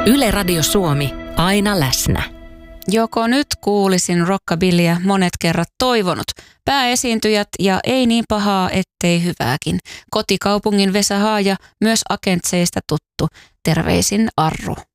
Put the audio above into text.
Yle Radio Suomi, aina läsnä. Joko nyt kuulisin rockabillyä monet kerrat toivonut. Pääesiintyjät ja ei niin pahaa, ettei hyvääkin. Kotikaupungin Vesa Haaja, myös agentseista tuttu. Terveisin Arru.